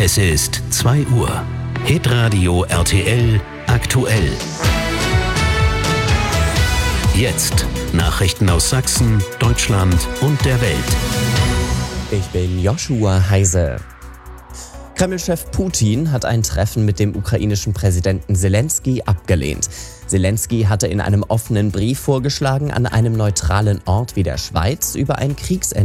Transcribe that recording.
Es ist 2 Uhr. Hitradio RTL aktuell. Jetzt Nachrichten aus Sachsen, Deutschland und der Welt. Ich bin Joshua Heise. Kreml-Chef Putin hat ein Treffen mit dem ukrainischen Präsidenten Selenskyj abgelehnt. Selenskyj hatte in einem offenen Brief vorgeschlagen, an einem neutralen Ort wie der Schweiz über ein Kriegsende